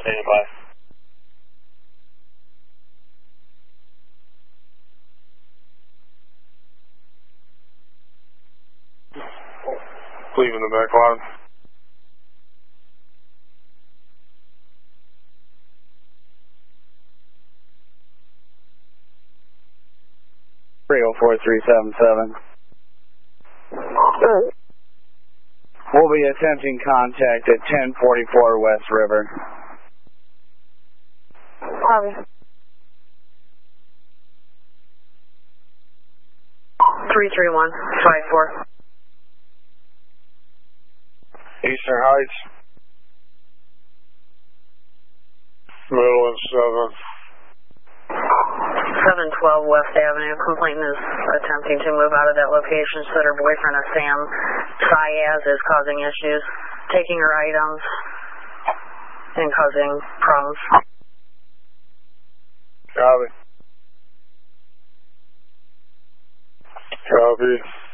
Standby. Leaving the back line. Three 04377. We'll be attempting contact at 1044 West River. Copy. 33154. Eastern Heights. Middle and 712 West Avenue. Complainant is attempting to move out of that location so that her boyfriend, Sam Syaz, is causing issues, taking her items, and causing problems. Copy. Copy.